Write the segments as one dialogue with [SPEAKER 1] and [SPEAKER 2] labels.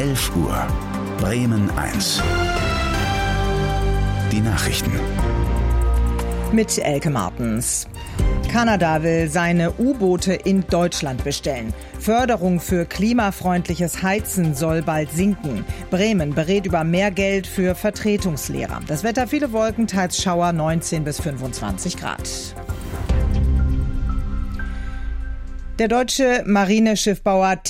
[SPEAKER 1] 11 Uhr. Bremen 1. Die Nachrichten.
[SPEAKER 2] Mit Elke Martens. Kanada will seine U-Boote in Deutschland bestellen. Förderung für klimafreundliches Heizen soll bald sinken. Bremen berät über mehr Geld für Vertretungslehrer. Das Wetter: viele Wolken, teils Schauer, 19 bis 25 Grad. Der deutsche Marineschiffbauer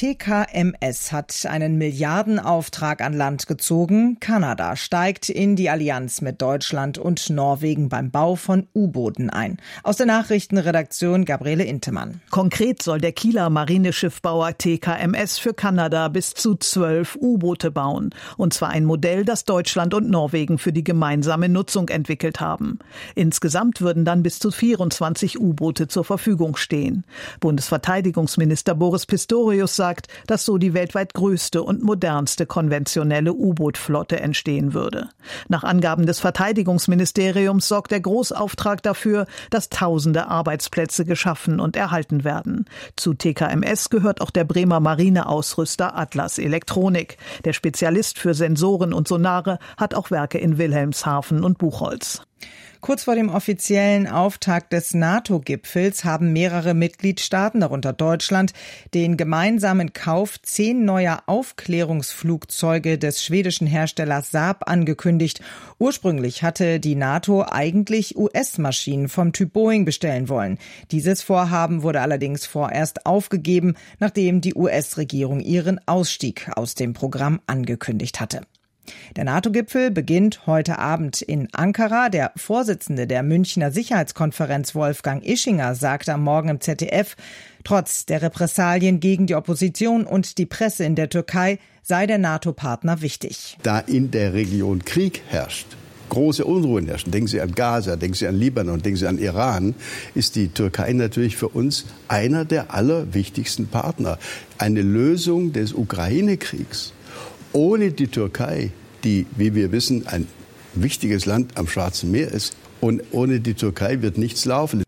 [SPEAKER 2] TKMS hat einen Milliardenauftrag an Land gezogen. Kanada steigt in die Allianz mit Deutschland und Norwegen beim Bau von U-Booten ein. Aus der Nachrichtenredaktion Gabriele Intemann.
[SPEAKER 3] Konkret soll der Kieler Marineschiffbauer TKMS für Kanada bis zu 12 U-Boote bauen. Und zwar ein Modell, das Deutschland und Norwegen für die gemeinsame Nutzung entwickelt haben. Insgesamt würden dann bis zu 24 U-Boote zur Verfügung stehen. Verteidigungsminister Boris Pistorius sagt, dass so die weltweit größte und modernste konventionelle U-Boot-Flotte entstehen würde. Nach Angaben des Verteidigungsministeriums sorgt der Großauftrag dafür, dass tausende Arbeitsplätze geschaffen und erhalten werden. Zu TKMS gehört auch der Bremer Marineausrüster Atlas Elektronik. Der Spezialist für Sensoren und Sonare hat auch Werke in Wilhelmshaven und Buchholz.
[SPEAKER 2] Kurz vor dem offiziellen Auftakt des NATO-Gipfels haben mehrere Mitgliedstaaten, darunter Deutschland, den gemeinsamen Kauf 10 neuer Aufklärungsflugzeuge des schwedischen Herstellers Saab angekündigt. Ursprünglich hatte die NATO eigentlich US-Maschinen vom Typ Boeing bestellen wollen. Dieses Vorhaben wurde allerdings vorerst aufgegeben, nachdem die US-Regierung ihren Ausstieg aus dem Programm angekündigt hatte. Der NATO-Gipfel beginnt heute Abend in Ankara. Der Vorsitzende der Münchner Sicherheitskonferenz, Wolfgang Ischinger, sagte am Morgen im ZDF, trotz der Repressalien gegen die Opposition und die Presse in der Türkei sei der NATO-Partner wichtig.
[SPEAKER 4] Da in der Region Krieg herrscht, große Unruhen herrschen, denken Sie an Gaza, denken Sie an Libanon, denken Sie an Iran, ist die Türkei natürlich für uns einer der allerwichtigsten Partner. Eine Lösung des Ukraine-Kriegs ohne die Türkei, die, wie wir wissen, ein wichtiges Land am Schwarzen Meer ist, und ohne die Türkei wird nichts laufen.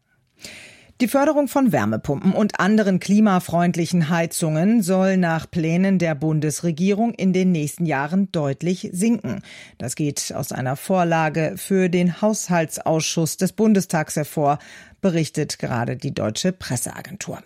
[SPEAKER 2] Die Förderung von Wärmepumpen und anderen klimafreundlichen Heizungen soll nach Plänen der Bundesregierung in den nächsten Jahren deutlich sinken. Das geht aus einer Vorlage für den Haushaltsausschuss des Bundestags hervor, berichtet gerade die Deutsche Presseagentur.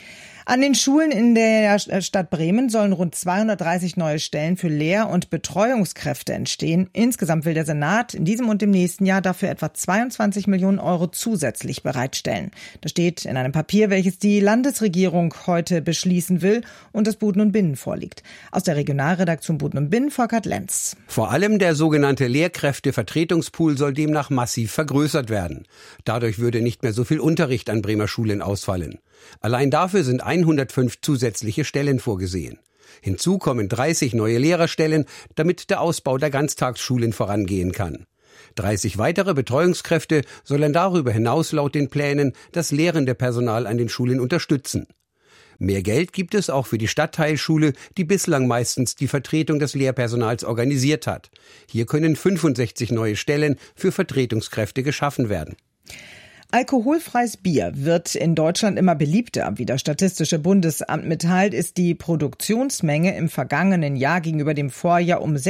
[SPEAKER 2] An den Schulen in der Stadt Bremen sollen rund 230 neue Stellen für Lehr- und Betreuungskräfte entstehen. Insgesamt will der Senat in diesem und im nächsten Jahr dafür etwa 22 Millionen Euro zusätzlich bereitstellen. Das steht in einem Papier, welches die Landesregierung heute beschließen will und das Buden und Binnen vorliegt. Aus der Regionalredaktion Buden und Binnen, Volkert Lenz.
[SPEAKER 5] Vor allem der sogenannte Lehrkräftevertretungspool soll demnach massiv vergrößert werden. Dadurch würde nicht mehr so viel Unterricht an Bremer Schulen ausfallen. Allein dafür sind 105 zusätzliche Stellen vorgesehen. Hinzu kommen 30 neue Lehrerstellen, damit der Ausbau der Ganztagsschulen vorangehen kann. 30 weitere Betreuungskräfte sollen darüber hinaus laut den Plänen das lehrende Personal an den Schulen unterstützen. Mehr Geld gibt es auch für die Stadtteilschule, die bislang meistens die Vertretung des Lehrpersonals organisiert hat. Hier können 65 neue Stellen für Vertretungskräfte geschaffen werden.
[SPEAKER 2] Alkoholfreies Bier wird in Deutschland immer beliebter. Wie das Statistische Bundesamt mitteilt, ist die Produktionsmenge im vergangenen Jahr gegenüber dem Vorjahr um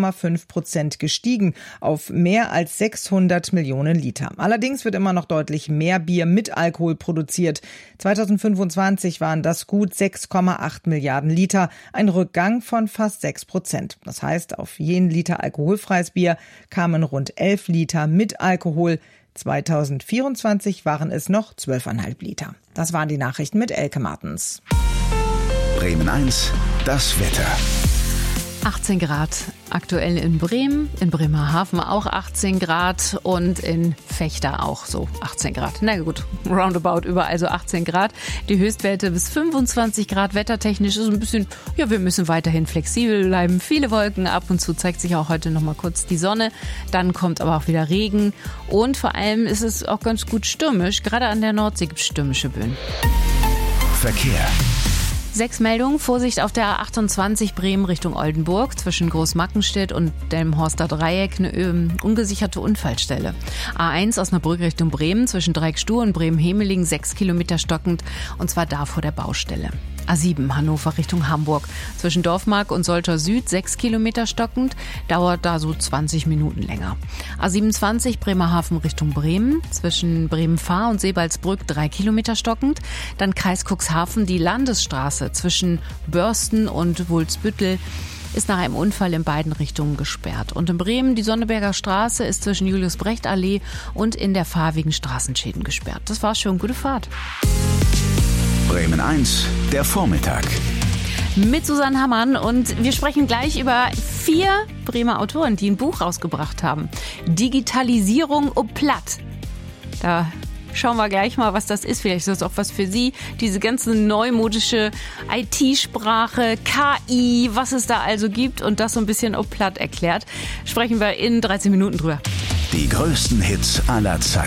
[SPEAKER 2] 6,5% gestiegen auf mehr als 600 Millionen Liter. Allerdings wird immer noch deutlich mehr Bier mit Alkohol produziert. 2025 waren das gut 6,8 Milliarden Liter, ein Rückgang von fast 6%. Das heißt, auf jeden Liter alkoholfreies Bier kamen rund 11 Liter mit Alkohol. 2024 waren es noch 12,5 Liter. Das waren die Nachrichten mit Elke Martens.
[SPEAKER 1] Bremen 1, das Wetter.
[SPEAKER 6] 18 Grad aktuell in Bremen, in Bremerhaven auch 18 Grad und in Vechta auch so 18 Grad. Na gut, roundabout überall so 18 Grad. Die Höchstwerte bis 25 Grad. Wettertechnisch ist ein bisschen, ja, wir müssen weiterhin flexibel bleiben. Viele Wolken, ab und zu zeigt sich auch heute noch mal kurz die Sonne. Dann kommt aber auch wieder Regen und vor allem ist es auch ganz gut stürmisch. Gerade an der Nordsee gibt es stürmische Böen.
[SPEAKER 1] Verkehr.
[SPEAKER 6] 6 Meldungen. Vorsicht auf der A28 Bremen Richtung Oldenburg. Zwischen Großmackenstedt und Delmenhorster Dreieck eine ungesicherte Unfallstelle. A1 Osnabrück Richtung Bremen zwischen Dreieckstuhl und Bremen-Hemeling 6 Kilometer stockend. Und zwar da vor der Baustelle. A7 Hannover Richtung Hamburg. Zwischen Dorfmark und Soltau Süd 6 Kilometer stockend, dauert da so 20 Minuten länger. A27 Bremerhaven Richtung Bremen. Zwischen Bremen-Fahr und Sebalsbrück 3 Kilometer stockend. Dann Kreis Cuxhaven, die Landesstraße zwischen Börsten und Wulzbüttel ist nach einem Unfall in beiden Richtungen gesperrt. Und in Bremen die Sonneberger Straße ist zwischen Julius-Brecht-Allee und in der Fahr wegen Straßenschäden gesperrt. Das war's schon. Gute Fahrt.
[SPEAKER 1] Bremen 1, der Vormittag.
[SPEAKER 6] Mit Susanne Hammann und wir sprechen gleich über 4 Bremer Autoren, die ein Buch rausgebracht haben. Digitalisierung au platt. Da schauen wir gleich mal, was das ist. Vielleicht ist das auch was für Sie. Diese ganze neumodische IT-Sprache, KI, was es da also gibt und das so ein bisschen au platt erklärt. Sprechen wir in 13 Minuten drüber.
[SPEAKER 1] Die größten Hits aller Zeiten.